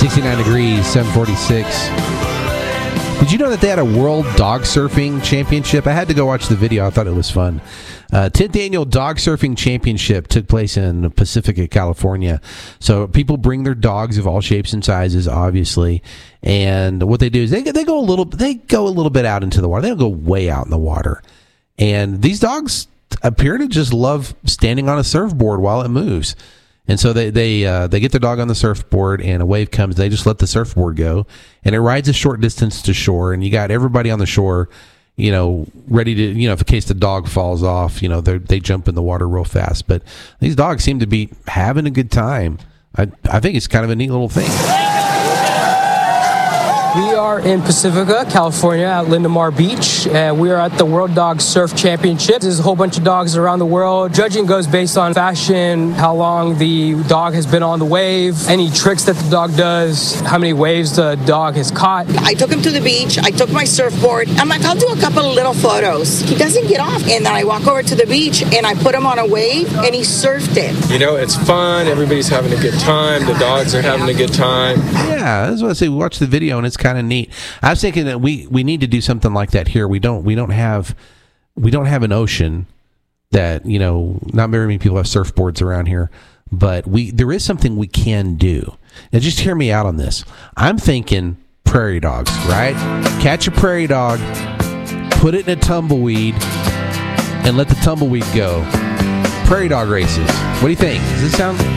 69 degrees, 746. Did you know that they had a World Dog Surfing Championship? I had to go watch the video. I thought it was fun. 10th Annual Dog Surfing Championship took place in Pacifica, California. So people bring their dogs of all shapes and sizes, obviously. And what they do is they go a little bit out into the water. They don't go way out in the water. And these dogs appear to just love standing on a surfboard while it moves. And so they get their dog on the surfboard, and a wave comes. They just let the surfboard go, and it rides a short distance to shore. And you got everybody on the shore, ready to, in case the dog falls off, they jump in the water real fast. But these dogs seem to be having a good time. I think it's kind of a neat little thing. We are in Pacifica, California, at Lindemar Beach, and we are at the World Dog Surf Championship. There's a whole bunch of dogs around the world. Judging goes based on fashion, how long the dog has been on the wave, any tricks that the dog does, how many waves the dog has caught. I took him to the beach. I took my surfboard. I'm like, I'll do a couple of little photos. He doesn't get off. And then I walk over to the beach, and I put him on a wave, and he surfed it. It's fun. Everybody's having a good time. The dogs are having a good time. Yeah, that's what I say. We watch the video, and it's kind of neat. I was thinking that we need to do something like that here. We don't have an ocean that, not very many people have surfboards around here, but there is something we can do. Now just hear me out on this. I'm thinking prairie dogs, right? Catch a prairie dog, put it in a tumbleweed, and let the tumbleweed go. Prairie dog races. What do you think? Does this sound